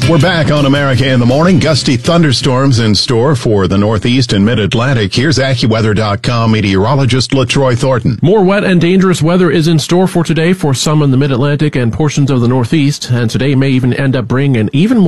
We're back on America in the Morning. Gusty thunderstorms in store for the Northeast and Mid-Atlantic. Here's AccuWeather.com meteorologist LaTroy Thornton. More wet and dangerous weather is in store for today for some in the Mid-Atlantic and portions of the Northeast, and today may even end up bringing an even more